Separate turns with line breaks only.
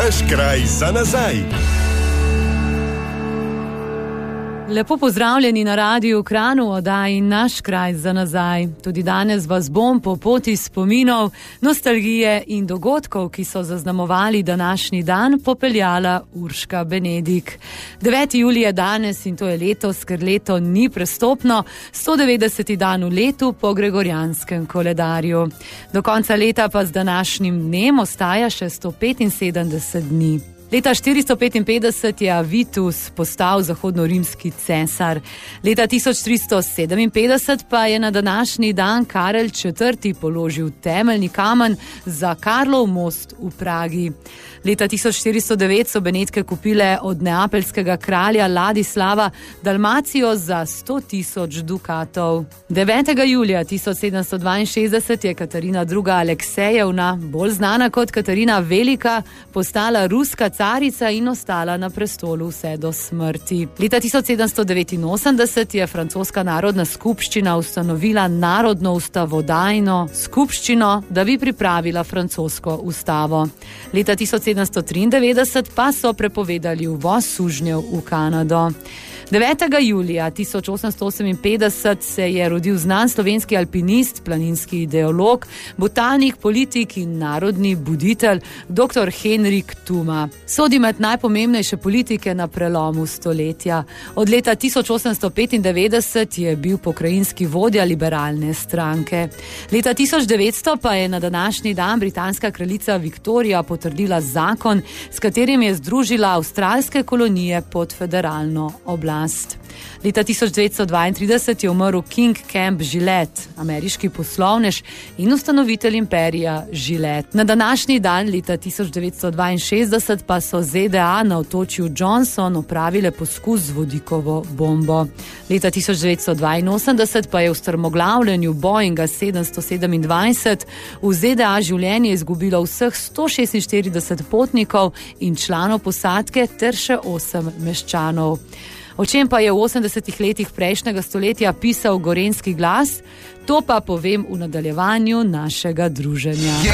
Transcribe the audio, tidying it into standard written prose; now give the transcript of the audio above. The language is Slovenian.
Naš kraj za nazaj.
Lepo pozdravljeni na Radiu Kranj v oddaji Naš kraj za nazaj. Tudi danes vas bom po poti spominov, nostalgije in dogodkov, ki so zaznamovali današnji dan, popeljala Urška Benedik. 9. julij je danes in to je letos, ker leto ni prestopno, 190. dan v letu po gregorjanskem koledarju. Do konca leta pa z današnjim dnem ostaja še 175 dni. Leta 455 je Avitus postal zahodnorimski cesar. Leta 1357 pa je na današnji dan Karel IV. Položil temeljni kamen za Karlov most v Pragi. Leta 1409 so Benetke kupile od neapeljskega kralja Ladislava Dalmacijo za 100.000 dukatov. 9. julija 1762 je Katarina II. Aleksejevna, bolj znana kot Katarina Velika, postala ruska carica in ostala na prestolu vse do smrti. Leta 1789 je francoska narodna skupščina ustanovila narodno ustavodajno skupščino, da bi pripravila francosko ustavo. Leta 1793 pa so prepovedali uvoz sužnjev v Kanado. 9. julija 1858 se je rodil znan slovenski alpinist, planinski ideolog, botanik, politik in narodni buditelj dr. Henrik Tuma. Sodi med najpomembnejše politike na prelomu stoletja. Od leta 1895 je bil pokrajinski vodja liberalne stranke. Leta 1900 pa je na današnji dan britanska kraljica Viktorija potrdila zakon, s katerim je združila avstralske kolonije pod federalno oblast. Leta 1932 je umrl King Camp Gillette, ameriški poslovnež in ustanovitelj imperija Gillette. Na današnji dan leta 1962 pa so ZDA na otočju Johnson opravile poskus z vodikovo bombo. Leta 1982 pa je v strmoglavljenju Boeinga 727 v ZDA življenje izgubilo vseh 146 potnikov in članov posadke ter še 8 meščanov. O čem pa je v 80. letih prejšnjega stoletja pisal Gorenjski glas, to pa povem v nadaljevanju našega druženja.